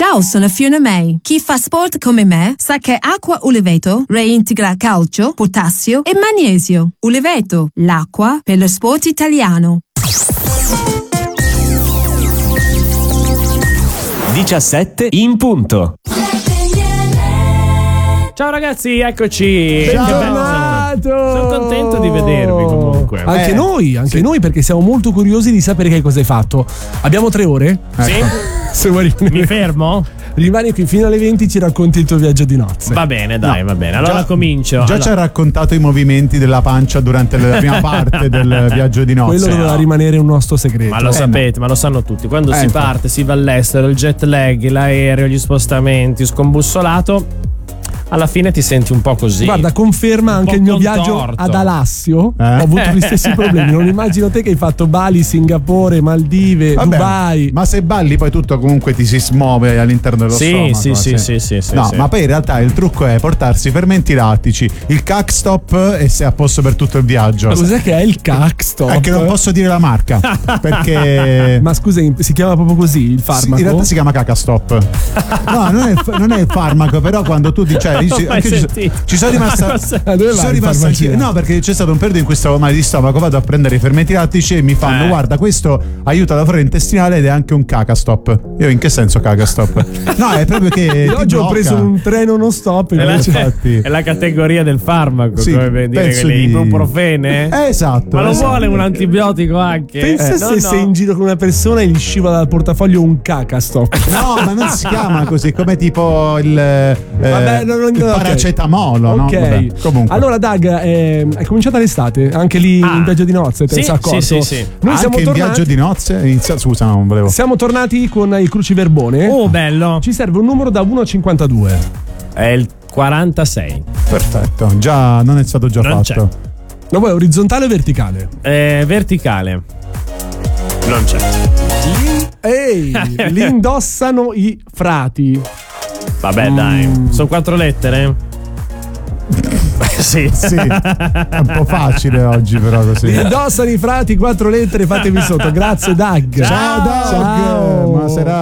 Ciao, sono Fiona May. Chi fa sport come me sa che acqua Uliveto reintegra calcio, potassio e magnesio. Uliveto, l'acqua per lo sport italiano. 17 in punto. Ciao ragazzi, eccoci. Bentornato. Sono contento di vedervi comunque. Anche noi, perché siamo molto curiosi di sapere che cosa hai fatto. Abbiamo 3 ore? Sì? Se vuoi Mi fermo? rimani qui fino alle 20, ci racconti il tuo viaggio di nozze. Va bene, dai, va bene. Allora comincio. Già ci ha raccontato i movimenti della pancia durante la prima parte del viaggio di nozze. Quello doveva rimanere un nostro segreto. Ma lo sapete, ma lo sanno tutti. Quando si parte, si va all'estero, il jet lag, l'aereo, gli spostamenti, scombussolato, alla fine ti senti un po' così. Guarda, conferma anche il mio viaggio ad Alassio. Ho avuto gli stessi problemi. Non immagino te che hai fatto Bali, Singapore, Maldive, Dubai. Ma se balli poi tutto comunque ti si smuove all'interno dello stomaco. Sì. No, ma poi in realtà il trucco è portarsi i fermenti lattici, il cac-stop e sei a posto per tutto il viaggio. Ma cos'è che è il cac-stop? È che non posso dire la marca perché... Ma scusa, si chiama proprio così il farmaco? In realtà si chiama caca-stop. No, non è il farmaco, però quando tu dici... ci sono rimasta no, perché c'è stato un periodo in cui stavo male di stomaco, vado a prendere i fermenti lattici e mi fanno guarda, questo aiuta la flora intestinale ed è anche un caca-stop. Io in che senso caca-stop? No, è proprio che oggi ho preso un treno non stop è la categoria del farmaco, sì, come per dire che le ibuprofene. Esatto. Ma lo vuole un antibiotico anche? Pensa se sei in giro con una persona e gli scivola dal portafoglio un caca-stop. No, ma non si chiama così, come tipo il vabbè, il paracetamolo, ok, no? Vabbè, comunque. Allora Doug, è cominciata l'estate anche lì in viaggio di nozze, te ne sei accorto? Sì. Noi anche siamo in tornati, viaggio di nozze scusa, non volevo. siamo tornati con il cruciverbone. Oh, bello. Ci serve un numero da 1 a 52. È il 46. Perfetto, già non è stato già Non fatto. Lo vuoi orizzontale o verticale? Verticale. Non c'è. Li indossano i frati. Vabbè, dai. Sono 4 lettere? Sì. È un po' facile oggi, però così. Li indossano i frati, 4 lettere, fatemi sotto. Grazie Doug. Ciao Doug. Ciao. Buona serata.